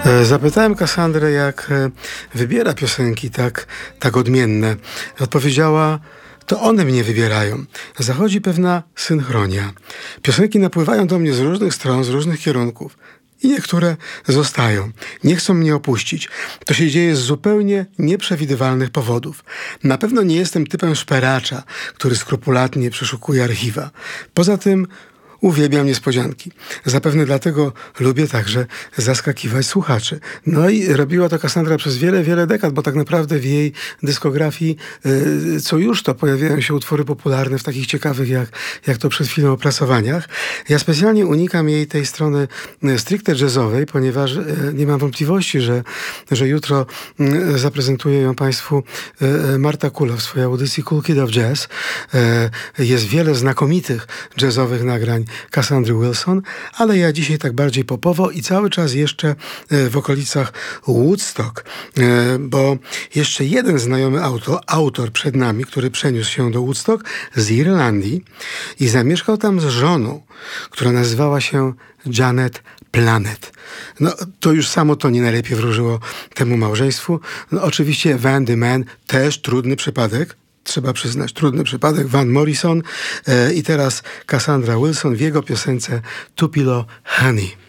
Zapytałem Cassandrę, jak wybiera piosenki tak odmienne. Odpowiedziała: to one mnie wybierają. Zachodzi pewna synchronia. Piosenki napływają do mnie z różnych stron, z różnych kierunków. I niektóre zostają. Nie chcą mnie opuścić. To się dzieje z zupełnie nieprzewidywalnych powodów. Na pewno nie jestem typem szperacza, który skrupulatnie przeszukuje archiwa. Poza tym uwielbiam niespodzianki. Zapewne dlatego lubię także zaskakiwać słuchaczy. No i robiła to Cassandra przez wiele, wiele dekad, bo tak naprawdę w jej dyskografii co już to pojawiają się utwory popularne w takich ciekawych jak to przed chwilą opracowaniach. Ja specjalnie unikam jej tej strony stricte jazzowej, ponieważ nie mam wątpliwości, że jutro zaprezentuje ją Państwu Marta Kulo w swojej audycji Cool Kid of Jazz. Jest wiele znakomitych jazzowych nagrań Cassandry Wilson, ale ja dzisiaj tak bardziej popowo i cały czas jeszcze w okolicach Woodstock, bo jeszcze jeden znajomy autor przed nami, który przeniósł się do Woodstock z Irlandii i zamieszkał tam z żoną, która nazywała się Janet Planet. No, to już samo to nie najlepiej wróżyło temu małżeństwu. No, oczywiście Van de Man, też trudny przypadek, trzeba przyznać, trudny przypadek, Van Morrison i teraz Cassandra Wilson w jego piosence Tupelo Honey.